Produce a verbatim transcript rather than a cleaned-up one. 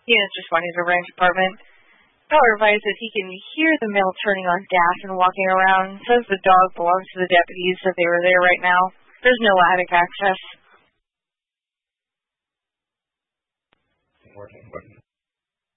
Unit's responding to the ranch department. Bauer advises that he can hear the mill turning on gas and walking around. Says the dog belongs to the deputies, that they were there right now. There's no attic access.